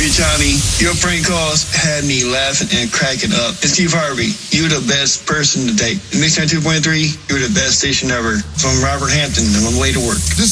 Hey, Johnny, your prank calls had me laughing and cracking up. It's Steve Harvey. You're the best person to date. Mix 2.3, you're the best station ever. From Robert Hampton, on my way to work.